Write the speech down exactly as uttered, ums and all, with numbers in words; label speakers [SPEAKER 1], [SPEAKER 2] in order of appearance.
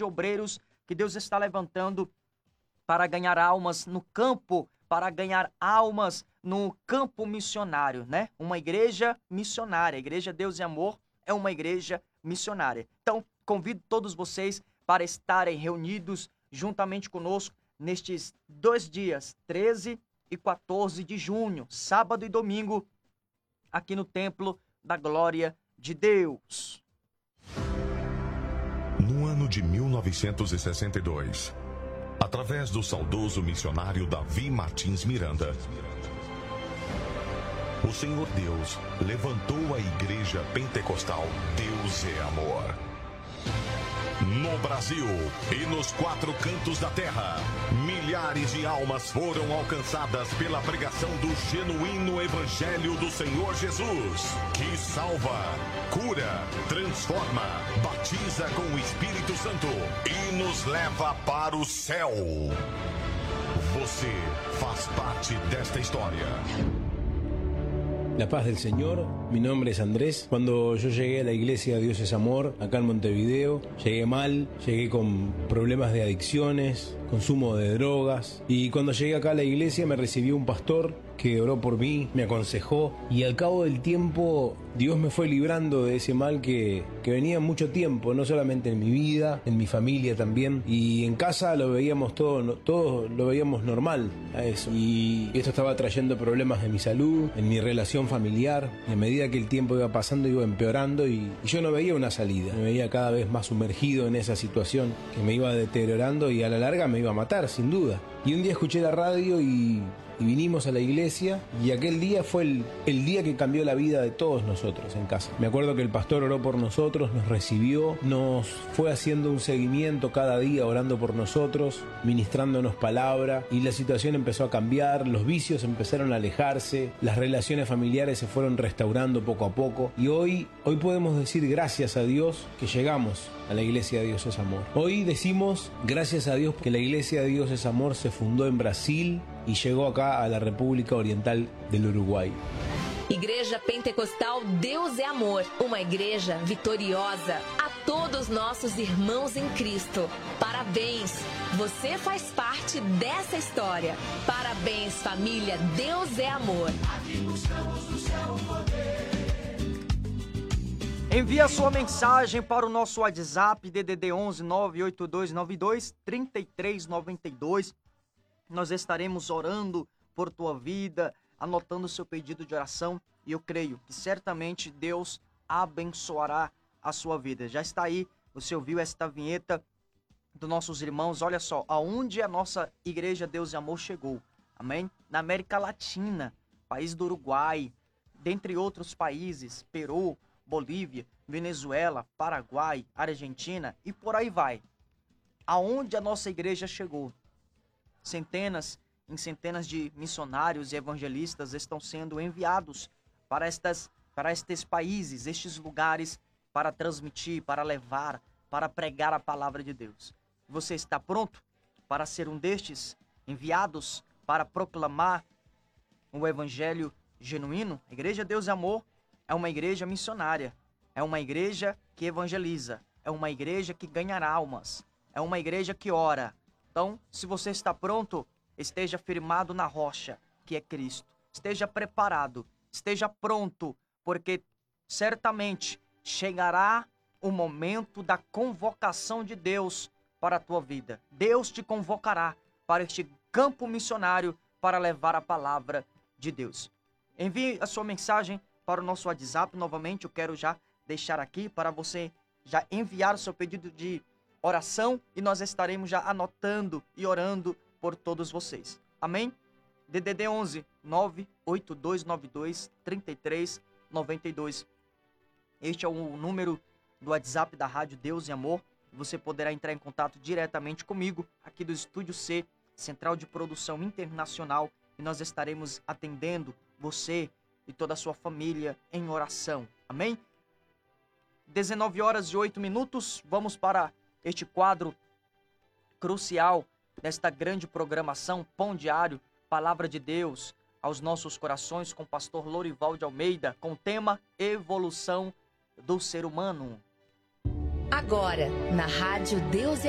[SPEAKER 1] de obreiros que Deus está levantando para ganhar almas no campo, para ganhar almas no campo missionário, né? Uma igreja missionária. A Igreja Deus e Amor é uma igreja missionária. Então, convido todos vocês para estarem reunidos juntamente conosco nestes dois dias, treze e quatorze de junho, sábado e domingo, aqui no Templo da Glória de Deus.
[SPEAKER 2] No ano de mil novecentos e sessenta e dois, através do saudoso missionário Davi Martins Miranda, o Senhor Deus levantou a Igreja Pentecostal Deus é Amor. No Brasil e nos quatro cantos da terra, milhares de almas foram alcançadas pela pregação do genuíno Evangelho do Senhor Jesus, que salva, cura, transforma, batiza com o Espírito Santo e nos leva para o céu. Você faz parte desta história.
[SPEAKER 3] La paz del Señor, mi nombre es Andrés. Cuando yo llegué a la iglesia Dios es Amor, acá en Montevideo, llegué mal, llegué con problemas de adicciones, consumo de drogas. Y cuando llegué acá a la iglesia me recibió un pastor que oró por mí, me aconsejó. Y al cabo del tiempo Dios me fue librando de ese mal que, que venía mucho tiempo, no solamente en mi vida, en mi familia también. Y en casa lo veíamos todo, todo lo veíamos normal a eso. Y esto estaba trayendo problemas de mi salud, en mi relación familiar. Y a medida que el tiempo iba pasando iba empeorando y, y yo no veía una salida. Me veía cada vez más sumergido en esa situación que me iba deteriorando y a la larga me iba a matar, sin duda. Y un día escuché la radio y... y vinimos a la iglesia y aquel día fue el, el día que cambió la vida de todos nosotros en casa. Me acuerdo que el pastor oró por nosotros, nos recibió, nos fue haciendo un seguimiento cada día orando por nosotros, ministrándonos palabra y la situación empezó a cambiar, los vicios empezaron a alejarse, las relaciones familiares se fueron restaurando poco a poco y hoy, hoy podemos decir gracias a Dios que llegamos a la iglesia Dios es Amor. Hoy decimos gracias a Dios que la iglesia Dios es Amor se fundó en Brasil y llegó acá a la República Oriental del Uruguay.
[SPEAKER 4] Igreja Pentecostal Deus é Amor, uma igreja vitoriosa. A todos nossos irmãos em Cristo, parabéns! Você faz parte dessa história. Parabéns, família Deus é Amor. Aqui buscamos o céu poder.
[SPEAKER 1] Envie a sua mensagem para o nosso WhatsApp D D D onze nove oito dois nove dois três três nove dois. Nós estaremos orando por tua vida, anotando o seu pedido de oração e eu creio que certamente Deus abençoará a sua vida. Já está aí, você ouviu esta vinheta dos nossos irmãos, olha só, aonde a nossa Igreja Deus e Amor chegou, amém? Na América Latina, país do Uruguai, dentre outros países, Peru, Bolívia, Venezuela, Paraguai, Argentina e por aí vai. Aonde a nossa igreja chegou? Centenas em centenas de missionários e evangelistas estão sendo enviados para, estas, para estes países, estes lugares, para transmitir, para levar, para pregar a palavra de Deus. Você está pronto para ser um destes enviados para proclamar o evangelho genuíno? A Igreja Deus e Amor é uma igreja missionária, é uma igreja que evangeliza, é uma igreja que ganha almas, é uma igreja que ora. Então, se você está pronto, esteja firmado na rocha, que é Cristo. Esteja preparado, esteja pronto, porque certamente chegará o momento da convocação de Deus para a tua vida. Deus te convocará para este campo missionário para levar a palavra de Deus. Envie a sua mensagem para o nosso WhatsApp. Novamente, eu quero já deixar aqui para você já enviar o seu pedido de oração e nós estaremos já anotando e orando por todos vocês. Amém? D D D onze nove oito dois nove dois três três nove dois. Este é o número do WhatsApp da Rádio Deus e Amor. Você poderá entrar em contato diretamente comigo aqui do Estúdio C, Central de Produção Internacional, e nós estaremos atendendo você e toda a sua família em oração. Amém? dezenove horas e oito minutos, vamos para este quadro crucial desta grande programação Pão Diário, Palavra de Deus aos nossos corações, com o pastor Lorival de Almeida, com o tema Evolução do Ser Humano.
[SPEAKER 4] Agora, na Rádio Deus e